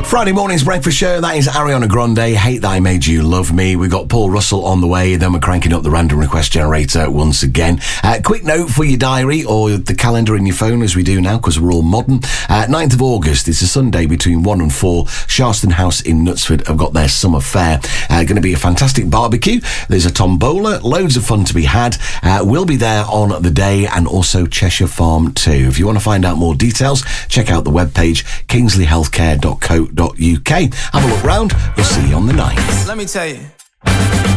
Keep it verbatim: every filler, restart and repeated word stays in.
Friday morning's breakfast show, that is Ariana Grande, Hate That I Made You Love Me. We've got Paul Russell on the way, then we're cranking up the random request generator once again. Uh, quick note for your diary or the calendar in your phone, as we do now, because we're all modern. Uh, ninth of August, it's a Sunday between one and four. Sharston House in Knutsford have got their summer fair. Uh, going to be a fantastic barbecue. There's a tombola, loads of fun to be had. Uh, we'll be there on the day, and also Cheshire Farm too. If you want to find out more details, check out the webpage, kingsley healthcare dot co dot uk. Have a look round. We'll see you on the ninth. Let me tell you.